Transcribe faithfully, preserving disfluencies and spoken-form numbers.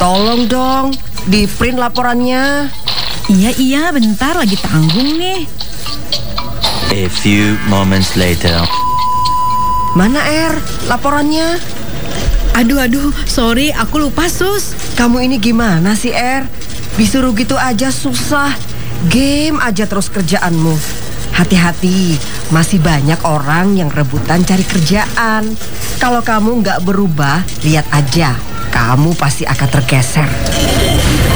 Tolong dong, di print laporannya. Iya, iya, bentar lagi tanggung nih. A few moments later. Mana Er, laporannya? Aduh, aduh, sorry, aku lupa Sus. Kamu ini gimana sih Er? Disuruh gitu aja susah. Game aja terus kerjaanmu. Hati-hati, masih banyak orang yang rebutan cari kerjaan. Kalau kamu nggak berubah, lihat aja, kamu pasti akan tergeser.